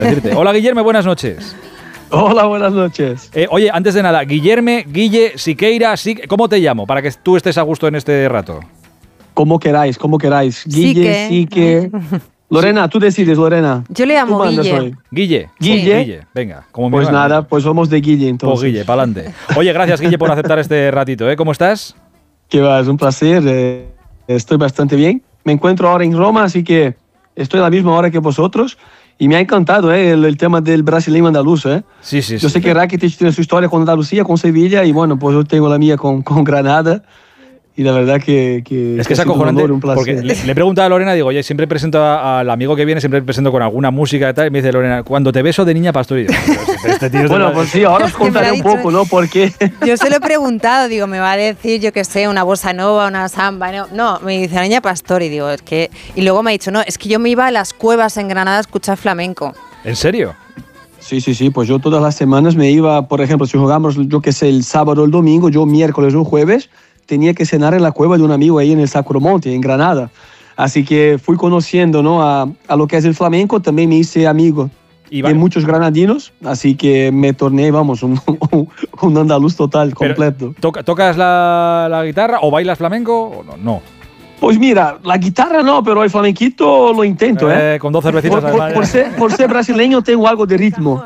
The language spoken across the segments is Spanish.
decirte. Hola, Guillermo, buenas noches. Hola, buenas noches. Oye, antes de nada, Guillermo, Guille, Siqueira, ¿cómo te llamo? Para que tú estés a gusto en este rato. Como queráis. Guille, Sique. Lorena, tú decides, Lorena. Yo le llamo Guille. Guille. Guille. Venga, como pues me nada, pues somos de Guille entonces. Pues Guille, pa'lante. Oye, gracias, Guille, por aceptar este ratito, ¿eh? ¿Cómo estás? Que va, es un placer. Estoy bastante bien. Me encuentro ahora en Roma, así que estoy a la misma hora que vosotros. Y me ha encantado el tema del brasileño andaluz. Sí. Yo sé que Rakitic tiene su historia con Andalucía, con Sevilla, y bueno, pues yo tengo la mía con Granada. Y la verdad que es que es acojonante, porque le he preguntado a Lorena, digo, oye, siempre presento al amigo que viene, siempre presento con alguna música y tal, y me dice Lorena, cuando te beso de niña pastor, y yo, este tío bueno, pues sí, ahora os contaré un poco, ¿no? Porque yo se lo he preguntado, digo, me va a decir, yo qué sé, una bossa nova, una samba, no, me dice la niña pastor, y digo, es que, y luego me ha dicho, no, es que yo me iba a las cuevas en Granada a escuchar flamenco. ¿En serio? Sí, pues yo todas las semanas me iba, por ejemplo, si jugamos, yo qué sé, el sábado o el domingo, yo miércoles o jueves, tenía que cenar en la cueva de un amigo ahí en el Sacromonte, en Granada. Así que fui conociendo, ¿no? a lo que es el flamenco, también me hice amigo de muchos granadinos, así que me torné, vamos, un andaluz total, completo. ¿Tocas la guitarra o bailas flamenco o no? Pues mira, la guitarra no, pero el flamenquito lo intento, ¿eh? Con 2 cervecitas por ser brasileño tengo algo de ritmo.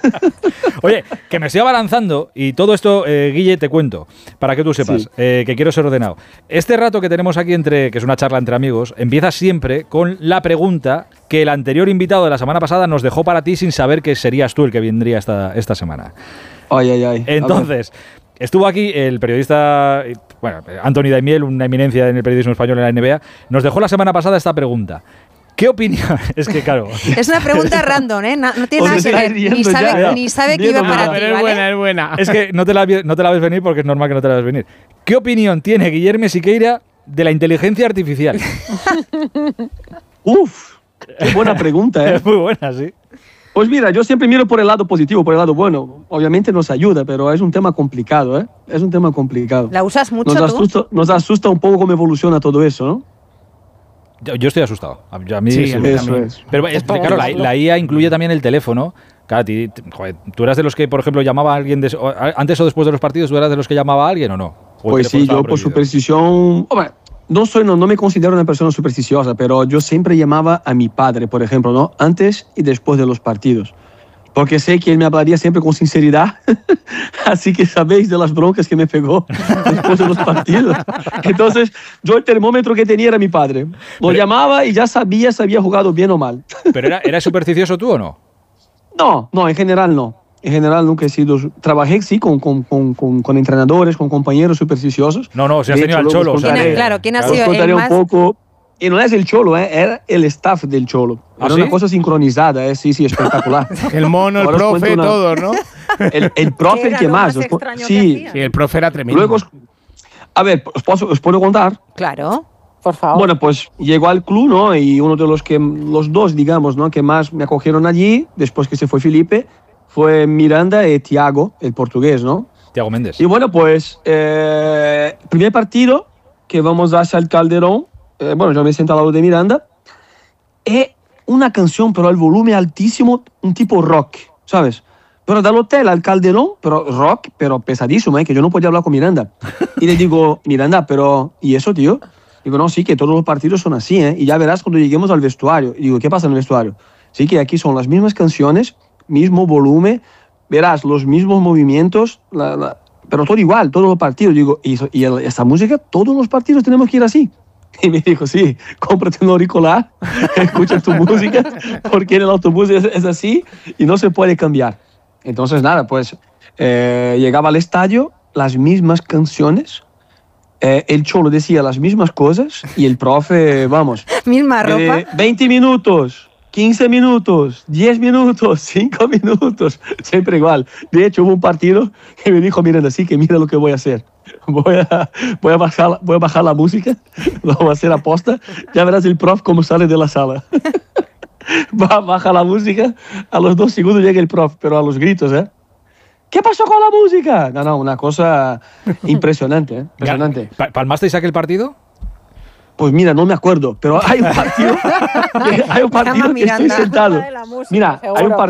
Oye, que me estoy abalanzando y todo esto, Guille, te cuento, para que tú sepas, que quiero ser ordenado. Este rato que tenemos aquí, que es una charla entre amigos, empieza siempre con la pregunta que el anterior invitado de la semana pasada nos dejó para ti sin saber que serías tú el que vendría esta semana. Ay. Entonces, estuvo aquí el periodista, bueno, Anthony Daimiel, una eminencia en el periodismo español en la NBA, nos dejó la semana pasada esta pregunta. ¿Qué opinión? Es que claro. Es una pregunta random, ¿eh? No tiene nada que ver. Ni sabe que iba para ti, pero ¿vale? es buena. Es que no te la ves venir porque es normal que no te la ves venir. ¿Qué opinión tiene Guillermo Siqueira de la inteligencia artificial? Uf, qué buena pregunta, ¿eh? Es muy buena, sí. Pues mira, yo siempre miro por el lado positivo, por el lado bueno. Obviamente nos ayuda, pero es un tema complicado, ¿eh? Es un tema complicado. ¿La usas mucho tú? Nos asusta un poco cómo evoluciona todo eso, ¿no? Yo estoy asustado. A mí sí, eso es. Pero claro, la IA incluye también el teléfono. Claro, joder, ¿tú eras de los que, por ejemplo, llamaba a alguien antes o después de los partidos? ¿Tú eras de los que llamaba a alguien o no? Pues sí, yo por superstición... Hombre, no me considero una persona supersticiosa, pero yo siempre llamaba a mi padre, por ejemplo, ¿no? Antes y después de los partidos. Porque sé que él me hablaría siempre con sinceridad. Así que sabéis de las broncas que me pegó después de los partidos. Entonces, yo el termómetro que tenía era mi padre. Lo llamaba y ya sabía si había jugado bien o mal. ¿Pero eras supersticioso tú o no? No, en general no. En general nunca he sido... Trabajé, sí, con entrenadores, con compañeros supersticiosos. No, si has tenido al Cholo. ¿Quién ha sido el más? Un poco... Y no es el Cholo, era el staff del Cholo. Era una cosa sincronizada, sí, espectacular. El mono, el profe, todo, ¿no? El profe, el que más. Sí, el profe era tremendo. Luego, a ver, ¿os puedo contar? Claro, por favor. Bueno, pues llegó al club, ¿no? Y uno de los dos, digamos, ¿no? Que más me acogieron allí, después que se fue Felipe, fue Miranda y Thiago, el portugués, ¿no? Thiago Méndez. Y bueno, pues, primer partido que vamos hacia el Calderón. Bueno, yo me siento al lado de Miranda. Es una canción, pero al volumen altísimo, un tipo rock, ¿sabes? Pero del hotel al Calderón, pero rock, pero pesadísimo, que yo no podía hablar con Miranda. Y le digo, Miranda, pero ¿y eso, tío? Digo, no, sí, que todos los partidos son así, ¿eh? Y ya verás cuando lleguemos al vestuario. Y digo, ¿qué pasa en el vestuario? Sí, que aquí son las mismas canciones, mismo volumen, verás los mismos movimientos, pero todo igual, todos los partidos. Digo, ¿y esta música, todos los partidos tenemos que ir así? Y me dijo, sí, cómprate un auricular, escucha tu música, porque en el autobús es así y no se puede cambiar. Entonces, nada, pues llegaba al estadio, las mismas canciones, el Cholo decía las mismas cosas y el profe, vamos. Misma ropa. 20 minutos, 15 minutos, 10 minutos, 5 minutos, siempre igual. De hecho, hubo un partido que me dijo, Miranda, sí, que mira lo que voy a hacer. Voy a bajar la música, lo voy a hacer aposta, ya verás el prof cómo sale de la sala. Baja la música, a los 2 segundos llega el prof, pero a los gritos, ¿eh? ¿Qué pasó con la música? No, una cosa impresionante, ¿eh? Impresionante. ¿Palmasteis aquel partido? Pues mira, no me acuerdo, pero hay un partido que estoy sentado. Mira, hay un partido